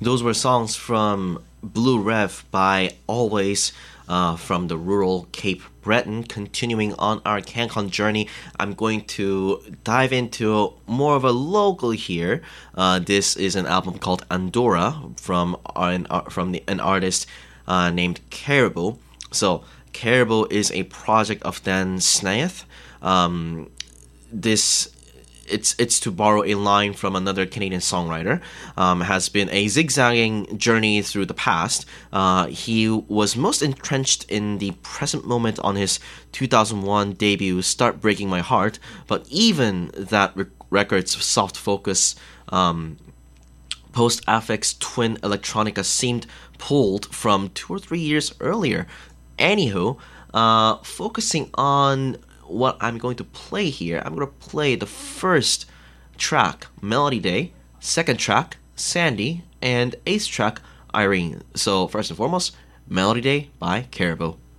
Those were songs from Blue Rev by Always from the rural Cape Breton. Continuing on our CanCon journey, I'm going to dive into more of a local here. This is an album called Andorra from an artist named Caribou. So Caribou is a project of Dan Snaith. This it's to borrow a line from another Canadian songwriter, has been a zigzagging journey through the past. He was most entrenched in the present moment on his 2001 debut, Start Breaking My Heart, but even that record's soft focus, post-affix twin electronica seemed pulled from 2 or 3 years earlier. Anywho, focusing on what I'm going to play here, I'm going to play the first track, Melody Day, second track, Sandy, and eighth track, Irene. So first and foremost, Melody Day by Caribou.